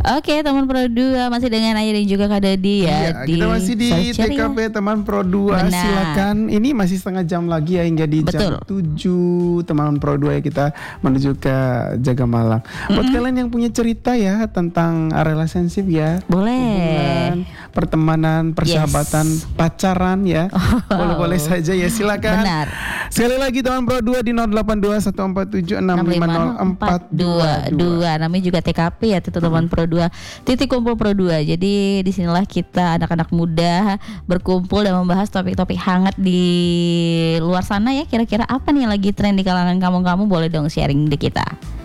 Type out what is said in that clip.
Oke, teman Pro 2 masih dengan Ayah dan juga Kak Dodi ya. Iya, kita masih di TKP teman Pro 2. Benar. Silakan. Ini masih setengah jam lagi ya hingga di jam 7 teman Pro 2 ya kita menuju ke Jaga Malang. Buat kalian yang punya cerita ya tentang relationship ya. Boleh. Hubungan, pertemanan, persahabatan, pacaran ya. Boleh-boleh saja ya, silakan. Benar. Sekali lagi teman Pro 2 di 082147650422. Namanya juga TKP ya, teman Pro 2. Titik kumpul Pro 2. Jadi disinilah kita anak-anak muda berkumpul dan membahas topik-topik hangat di luar sana ya. Kira-kira apa nih yang lagi tren di kalangan kamu-kamu, boleh dong sharing di kita.